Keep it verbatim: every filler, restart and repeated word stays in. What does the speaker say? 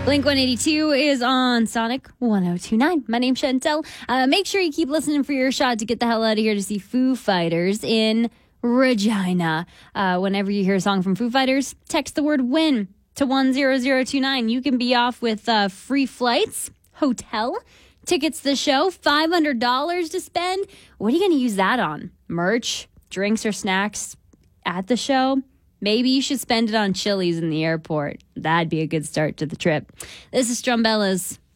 Blink one eighty-two is on Sonic one oh two nine. My name's Chantel. Uh, make sure you keep listening for your shot to get the hell out of here to see Foo Fighters in Regina. Uh, whenever you hear a song from Foo Fighters, text the word WIN to one zero zero two nine. You can be off with uh, free flights, hotel, tickets to the show, five hundred dollars to spend. What are you going to use that on? Merch, drinks, or snacks at the show? Maybe you should spend it on Chili's in the airport. That'd be a good start to the trip. This is Strumbellas.